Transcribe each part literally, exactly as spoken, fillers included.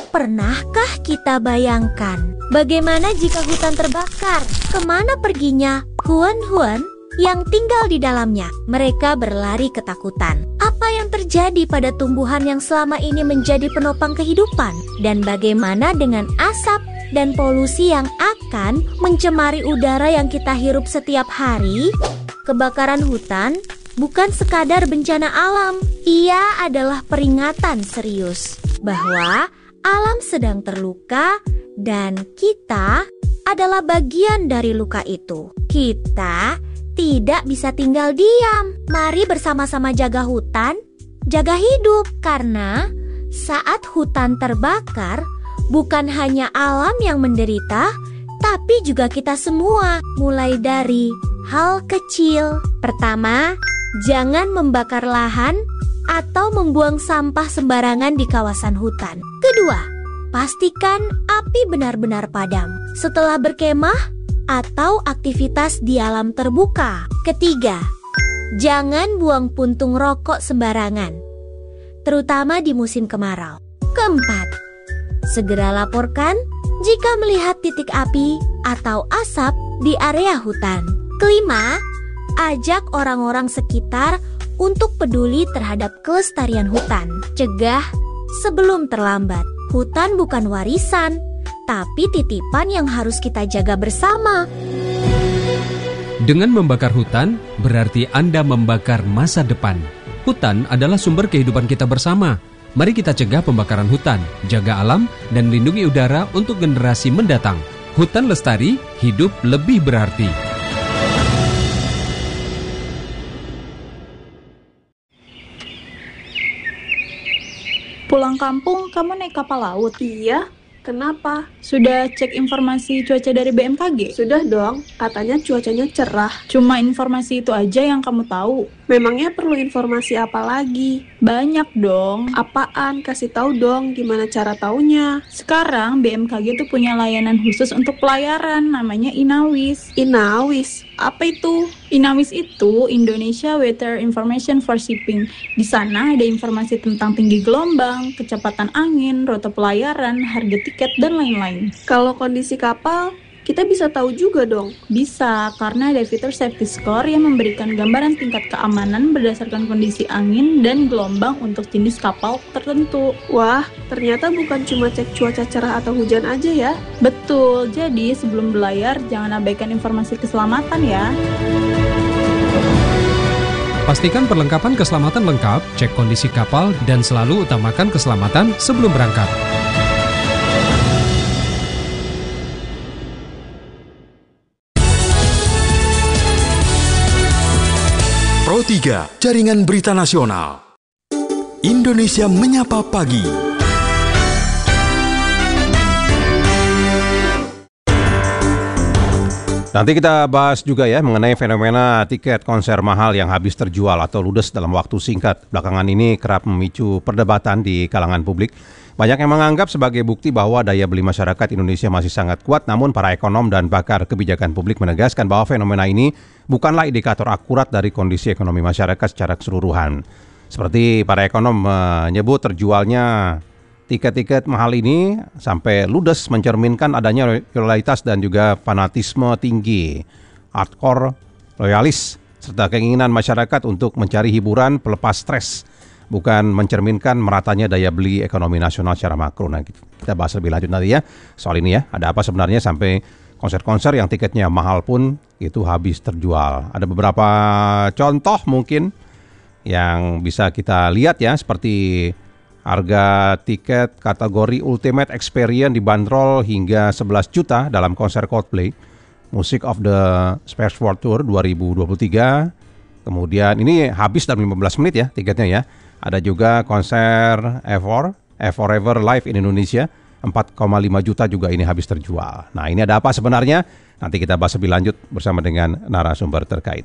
Pernahkah kita bayangkan bagaimana jika hutan terbakar? Kemana perginya hewan-hewan yang tinggal di dalamnya? Mereka berlari ketakutan. Apa yang terjadi pada tumbuhan yang selama ini menjadi penopang kehidupan? Dan bagaimana dengan asap dan polusi yang akan mencemari udara yang kita hirup setiap hari? Kebakaran hutan bukan sekadar bencana alam, ia adalah peringatan serius bahwa alam sedang terluka dan kita adalah bagian dari luka itu. Kita tidak bisa tinggal diam. Mari bersama-sama jaga hutan, jaga hidup. Karena saat hutan terbakar, bukan hanya alam yang menderita, tapi juga kita semua. Mulai dari hal kecil. Pertama, jangan membakar lahan atau membuang sampah sembarangan di kawasan hutan. Kedua, pastikan api benar-benar padam setelah berkemah atau aktivitas di alam terbuka. Ketiga, jangan buang puntung rokok sembarangan, terutama di musim kemarau. Keempat, segera laporkan jika melihat titik api atau asap di area hutan. Kelima, ajak orang-orang sekitar untuk peduli terhadap kelestarian hutan. Cegah sebelum terlambat. Hutan bukan warisan, tapi titipan yang harus kita jaga bersama. Dengan membakar hutan, berarti Anda membakar masa depan. Hutan adalah sumber kehidupan kita bersama. Mari kita cegah pembakaran hutan, jaga alam, dan lindungi udara untuk generasi mendatang. Hutan lestari, hidup lebih berarti. Pulang kampung, kamu naik kapal laut? Iya, kenapa? Sudah cek informasi cuaca dari B M K G? Sudah dong, katanya cuacanya cerah. Cuma informasi itu aja yang kamu tahu? Memangnya perlu informasi apa lagi? Banyak dong. Apaan? Kasih tahu dong, gimana cara taunya? Sekarang B M K G tuh punya layanan khusus untuk pelayaran, namanya Inawis. Inawis? Apa itu? Inawis itu Indonesia Weather Information for Shipping. Di sana ada informasi tentang tinggi gelombang, kecepatan angin, rute pelayaran, harga tiket, dan lain-lain. Kalau kondisi kapal, kita bisa tahu juga dong? Bisa, karena ada fitur safety score yang memberikan gambaran tingkat keamanan berdasarkan kondisi angin dan gelombang untuk jenis kapal tertentu. Wah, ternyata bukan cuma cek cuaca cerah atau hujan aja ya? Betul, jadi sebelum berlayar jangan abaikan informasi keselamatan ya. Pastikan perlengkapan keselamatan lengkap, cek kondisi kapal, dan selalu utamakan keselamatan sebelum berangkat. Pro tiga, Jaringan Berita Nasional. Indonesia Menyapa Pagi. Nanti kita bahas juga ya mengenai fenomena tiket konser mahal yang habis terjual atau ludes dalam waktu singkat. Belakangan ini kerap memicu perdebatan di kalangan publik. Banyak yang menganggap sebagai bukti bahwa daya beli masyarakat Indonesia masih sangat kuat, namun para ekonom dan pakar kebijakan publik menegaskan bahwa fenomena ini bukanlah indikator akurat dari kondisi ekonomi masyarakat secara keseluruhan. Seperti para ekonom menyebut terjualnya tiket-tiket mahal ini sampai ludes mencerminkan adanya loyalitas dan juga fanatisme tinggi, hardcore, loyalis, serta keinginan masyarakat untuk mencari hiburan pelepas stres, bukan mencerminkan meratanya daya beli ekonomi nasional secara makro. Nah, kita bahas lebih lanjut nanti ya soal ini ya. Ada apa sebenarnya sampai konser-konser yang tiketnya mahal pun itu habis terjual. Ada beberapa contoh mungkin yang bisa kita lihat ya, seperti harga tiket kategori Ultimate Experience dibanderol hingga sebelas juta dalam konser Coldplay, Music of the Spheres World Tour dua ribu dua puluh tiga. Kemudian ini habis dalam lima belas menit ya tiketnya ya. Ada juga konser Ever, Forever Live in Indonesia, empat koma lima juta juga ini habis terjual. Nah, ini ada apa sebenarnya? Nanti kita bahas lebih lanjut bersama dengan narasumber terkait.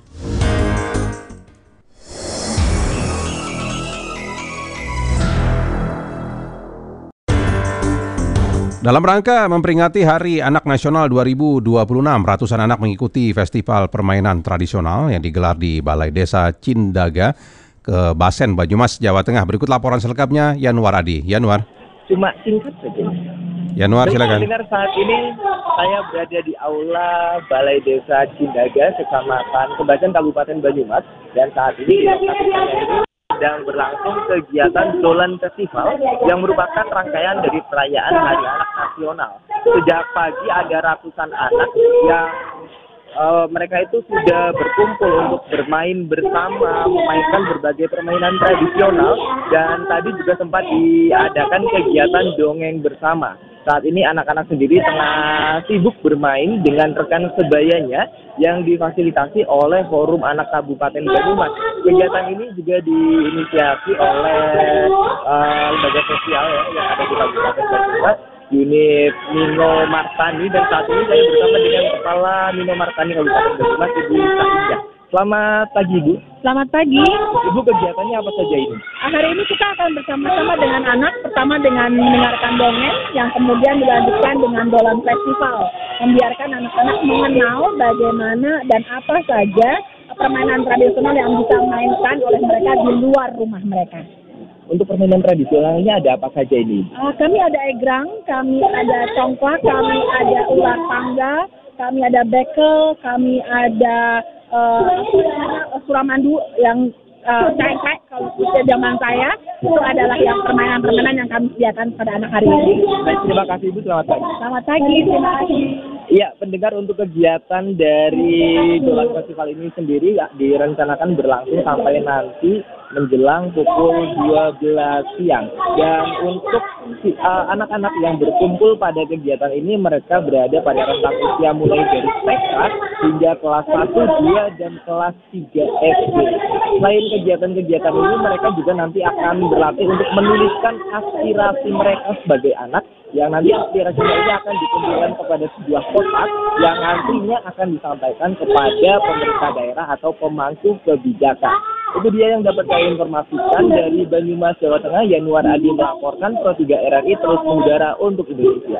Dalam rangka memperingati Hari Anak Nasional dua ribu dua puluh enam, ratusan anak mengikuti festival permainan tradisional yang digelar di Balai Desa Cindaga, ke Basen, Banyumas, Jawa Tengah. Berikut laporan selengkapnya Yanwar Adi. Yanwar. cuma singkat saja. Januar, Baik, silakan. pendengar, saat ini saya berada di aula Balai Desa Cindaga, Kecamatan Kebacan, Kabupaten Banyumas, dan saat ini di lokasi saya ini sedang berlangsung kegiatan Dolan Festival yang merupakan rangkaian dari perayaan Hari Anak Nasional. Sejak pagi ada ratusan anak yang uh, mereka itu sudah berkumpul untuk bermain bersama, memainkan berbagai permainan tradisional, dan tadi juga sempat diadakan kegiatan dongeng bersama. Saat ini anak-anak sendiri tengah sibuk bermain dengan rekan sebayanya yang difasilitasi oleh Forum Anak Kabupaten Banyumas. Kegiatan ini juga diinisiasi oleh uh, lembaga sosial ya, yang ada di Kabupaten Banyumas, unit Mino Martani, dan saat ini saya bersama dengan Kepala Mino Martani Kabupaten Banyumas, Ibu Saidah. Selamat pagi, Bu. Selamat pagi. Ibu, kegiatannya apa saja ini? Hari ini kita akan bersama-sama dengan anak, pertama dengan mendengarkan dongeng, yang kemudian dilanjutkan dengan Dolan Festival, membiarkan anak-anak mengenal bagaimana dan apa saja permainan tradisional yang bisa mainkan oleh mereka di luar rumah mereka. Untuk permainan tradisionalnya ada apa saja ini? Uh, kami ada egrang, kami ada congklak, kami ada ular tangga, kami ada bekel, kami ada uh, suramandu yang uh, cek-cek kalau usia zaman saya, itu adalah yang permainan-permainan yang kami sediakan pada anak hari ini. Baik, terima kasih Ibu, selamat pagi. Selamat pagi, terima kasih. Iya, pendengar, untuk kegiatan dari Dolan Festival ini sendiri ya, direncanakan berlangsung sampai nanti menjelang pukul dua belas siang. Dan untuk si, uh, anak-anak yang berkumpul pada kegiatan ini, mereka berada pada rentang usia mulai dari T K hingga kelas satu, dua, dan kelas tiga S D. Selain kegiatan-kegiatan ini, mereka juga nanti akan berlatih untuk menuliskan aspirasi mereka sebagai anak, yang nanti aspirasinya ini akan dikumpulkan kepada sebuah kotak yang nantinya akan disampaikan kepada pemerintah daerah atau pemangku kebijakan. Itu dia yang dapat saya informasikan dari Banyumas, Jawa Tengah. Yanuar Adi melaporkan, Pro tiga R R I terus mengudara untuk Indonesia.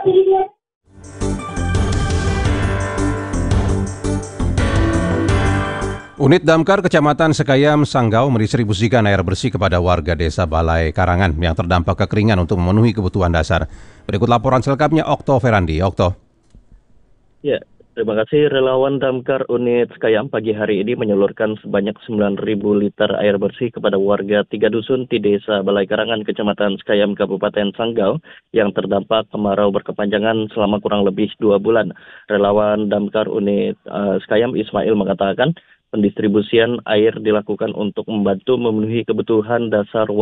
Unit Damkar Kecamatan Sekayam, Sanggau mendistribusikan air bersih kepada warga desa Balai Karangan yang terdampak kekeringan untuk memenuhi kebutuhan dasar. Berikut laporan selengkapnya Okto Ferandi. Okto. Ya, terima kasih. Relawan Damkar Unit Sekayam pagi hari ini menyalurkan sebanyak sembilan ribu liter air bersih kepada warga tiga dusun di desa Balai Karangan, Kecamatan Sekayam, Kabupaten Sanggau yang terdampak kemarau berkepanjangan selama kurang lebih dua bulan. Relawan Damkar Unit uh, Sekayam Ismail mengatakan pendistribusian air dilakukan untuk membantu memenuhi kebutuhan dasar